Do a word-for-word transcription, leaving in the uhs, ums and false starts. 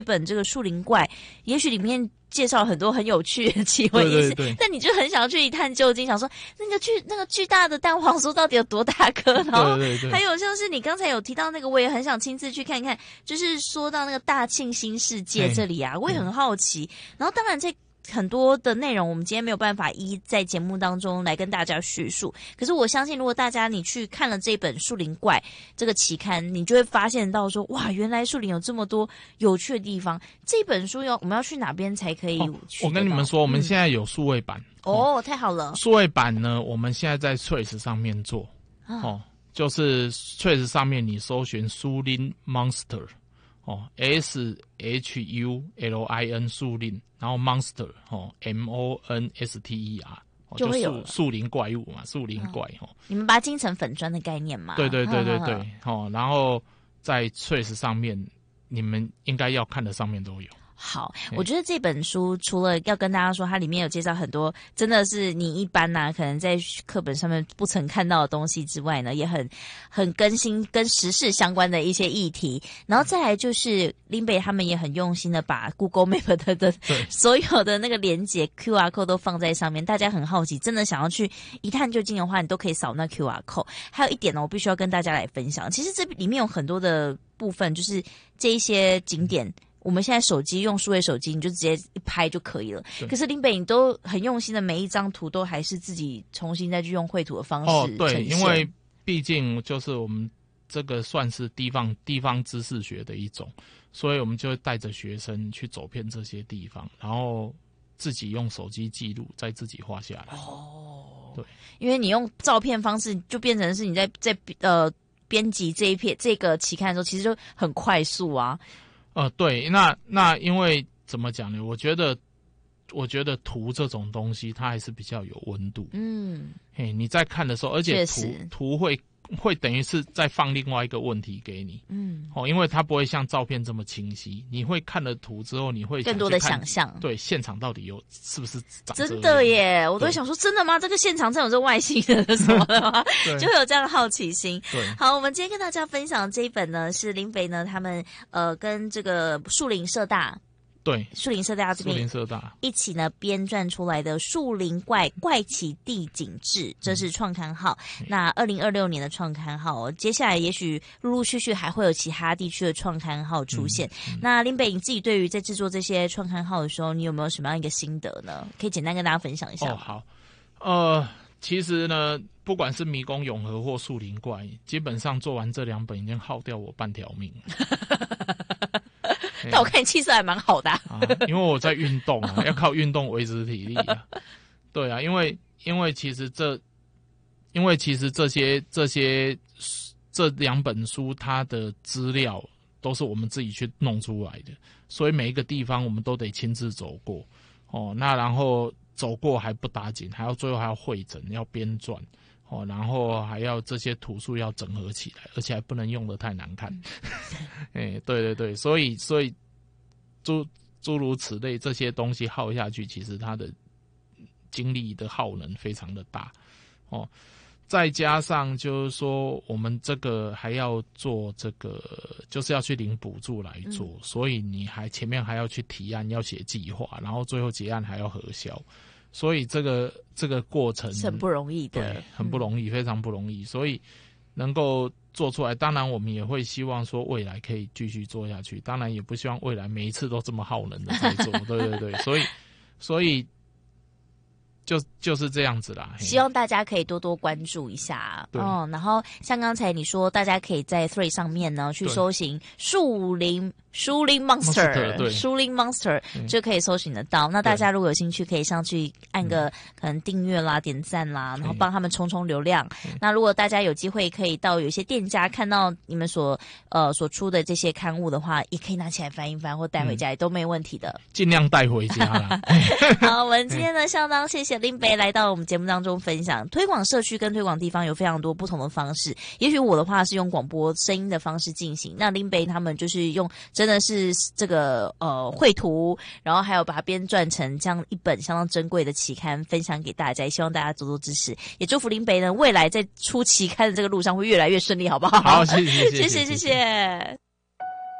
本这个树林怪，也许里面介绍很多很有趣的奇闻异事，但你就很想要去一探究竟，想说那个巨那个巨大的蛋黄酥到底有多大颗？然后对对对， 还有像是你刚才有提到那个，我也很想亲自去看看，就是说到那个大庆新世界这里啊，我也很好奇。然后当然这很多的内容我们今天没有办法一一在节目当中来跟大家叙述，可是我相信如果大家你去看了这本树林怪这个期刊，你就会发现到说，哇，原来树林有这么多有趣的地方。这本书要我们要去哪边才可以去、 哦、我跟你们说、嗯、我们现在有数位版哦、哦太好了。 数位版呢我们现在在 Threads 上面做、啊、哦，就是 Threads 上面你搜寻树林 Monster哦 S H U L I N 树林，然后 Monster 哦 M O N S T E R 就会有树林怪物嘛，树林怪、嗯、哦。 你们把它精成粉砖的概念嘛？ 对对对对对，呵呵哦，然后在 Threads 上面，你们应该要看的上面都有。 好，我觉得这本书除了要跟大家说它里面有介绍很多真的是你一般啊可能在课本上面不曾看到的东西之外呢，也很很更新跟时事相关的一些议题，然后再来就是林北他们也很用心的把 Google Map 的的所有的那个连结 Q R code 都放在上面，大家很好奇真的想要去一探究竟的话，你都可以扫那 Q R code。 还有一点呢，我必须要跟大家来分享，其实这里面有很多的部分就是这一些景点我们现在手机用数位手机，你就直接一拍就可以了。可是林北你都很用心的，每一张图都还是自己重新再去用绘图的方式哦，对，因为毕竟就是我们这个算是地方地方知识学的一种，所以我们就会带着学生去走遍这些地方，然后自己用手机记录，再自己画下来。哦，对， 因为你用照片方式，就变成是你在在呃编辑这一篇这个期刊的时候，其实就很快速啊。 呃，对，那那因为怎么讲呢？我觉得，我觉得图这种东西，它还是比较有温度。嗯，嘿，你在看的时候，而且图图会会等于是再放另外一个问题给你。嗯，哦，因为它不会像照片这么清晰，你会看了图之后，你会更多的想象。 对，现场到底有是不是长这样？ 真的耶，我都会想说，真的吗？这个现场真有这外星人什么的吗？就会有这样的好奇心。 对， 好，我们今天跟大家分享这一本呢，是林北呢他们呃跟这个树林社大。 对， 树林社大这边一起呢编撰出来的《树林怪怪奇地景志》，这是创刊号。嗯、那二零二六年的创刊号，接下来也许陆陆续续还会有其他地区的创刊号出现。嗯嗯、那林北你自己对于在制作这些创刊号的时候，你有没有什么样一个心得呢？可以简单跟大家分享一下。 哦，好，呃，其实呢，不管是迷宫永和或树林怪，基本上做完这两本已经耗掉我半条命了。 但我看你气色还蛮好的、啊啊，因为我在运动啊，要靠运动维持体力啊。对啊，因为因为其实这，因为其实这些这些这两本书它的资料都是我们自己去弄出来的，所以每一个地方我们都得亲自走过哦。那然后走过还不打紧，还要最后还要汇整，要编撰。哦，然后还要这些图数要整合起来，而且还不能用得太难看。哎、欸，对对对，所以所以诸诸如此类这些东西耗下去，其实它的精力的耗能非常的大。哦，再加上就是说，我们这个还要做这个，就是要去领补助来做，嗯、所以你还前面还要去提案，要写计划，然后最后结案还要核销。所以这个这个过程是很不容易的， 对，很不容易，嗯、非常不容易。所以能够做出来，当然我们也会希望说未来可以继续做下去。当然也不希望未来每一次都这么耗能的在做，对对对。所以所以就就是这样子啦。 希望大家可以多多关注一下哦。然后像刚才你说，大家可以在 Threads 上面呢去搜寻树林。树林 Monster， 对， 树林 Monster 就可以搜寻得到。那大家如果有兴趣，可以上去按个可能订阅啦、点赞啦，然后帮他们冲冲流量。那如果大家有机会可以到有一些店家看到你们所呃所出的这些刊物的话，也可以拿起来翻一翻或带回家，也都没问题的。 尽量带回家啦。 好，我们今天呢相当谢谢林北来到我们节目当中分享推广社区跟推广地方有非常多不同的方式。也许我的话是用广播声音的方式进行，那林北他们就是用。真的是这个呃绘图，然后还有把它编撰成这样一本相当珍贵的期刊，分享给大家，也希望大家多多支持，也祝福林北呢未来在出期刊的这个路上会越来越顺利，好不好？ 好，谢谢， 谢谢，谢谢。